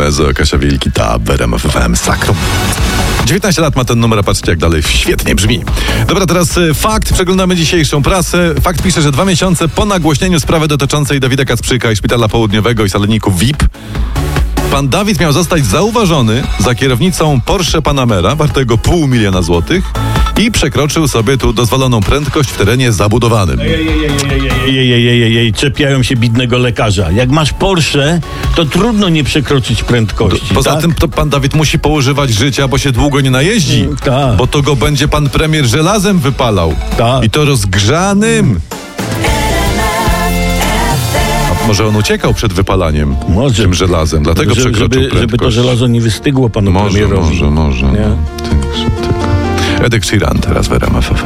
Mezzo, Kasia Wielkita, RMF FM, Sakrum. 19 lat ma ten numer, a patrzcie jak dalej świetnie brzmi. Dobra, teraz fakt. Przeglądamy dzisiejszą prasę. Fakt pisze, że 2 miesiące po nagłośnieniu sprawy dotyczącej Dawida Kacprzyka i Szpitala Południowego i saloników VIP, pan Dawid miał zostać zauważony za kierownicą Porsche Panamera wartego $500 000 złotych i przekroczył sobie tu dozwoloną prędkość w terenie zabudowanym. Czepiają się bidnego lekarza. Jak masz Porsche, to trudno nie przekroczyć prędkości. Poza tym to pan Dawid musi poużywać życia, bo się długo nie najeździ. Tak. Bo to go będzie pan premier żelazem wypalał. Tak. I to rozgrzanym. A może on uciekał przed wypalaniem tym żelazem, dlatego przekroczył prędkość. Żeby to żelazo nie wystygło panu premierowi. Może. Edek Sheeran teraz w RMF FM.